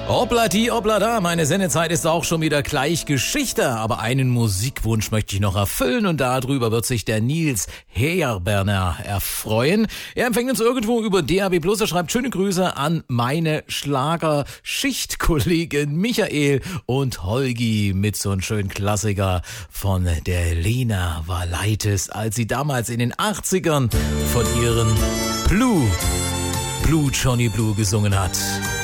Obladi, oblada, meine Sendezeit ist auch schon wieder gleich Geschichte, aber einen Musikwunsch möchte ich noch erfüllen und darüber wird sich der Nils Herberner erfreuen. Er empfängt uns irgendwo über DAB+, er schreibt schöne Grüße an meine Schlagerschichtkollegen Michael und Holgi mit so einem schönen Klassiker von der Lena Valaitis, als sie damals in den 80ern von ihren Blue Johnny Blue gesungen hat.